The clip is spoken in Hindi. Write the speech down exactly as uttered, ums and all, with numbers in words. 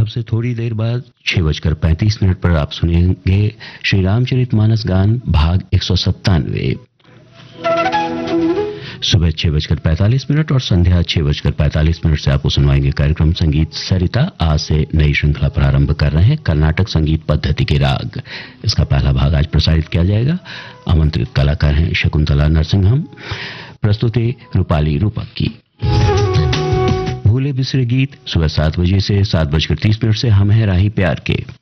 अब से थोड़ी देर बाद छह बजकर पैंतीस मिनट पर आप सुनेंगे श्री रामचरितमानस गान भाग एक सौ सत्तानवे। सुबह छह बजकर पैंतालीस मिनट और संध्या छह बजकर पैंतालीस मिनट से आपको सुनवाएंगे कार्यक्रम संगीत सरिता। आज से नई श्रृंखला प्रारंभ कर रहे हैं कर्नाटक संगीत पद्धति के राग। इसका पहला भाग आज प्रसारित किया जाएगा। आमंत्रित कलाकार हैं शकुंतला नरसिंहम, प्रस्तुति रूपाली रूपक की। भूले बिसरे गीत सुबह सात बजे से सात बजकर तीस मिनट से हम हैं राही प्यार के।